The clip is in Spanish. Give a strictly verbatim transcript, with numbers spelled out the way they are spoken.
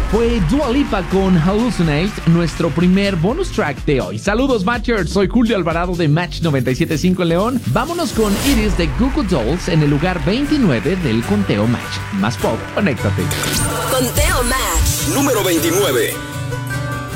Fue Dua Lipa con Hallucinate, nuestro primer bonus track de hoy. Saludos Matchers, soy Julio Alvarado de Match noventa y siete punto cinco en León. Vámonos con Iris de Goo Goo Dolls en el lugar veintinueve del conteo Match. Más pop, conéctate. Conteo Match número veintinueve.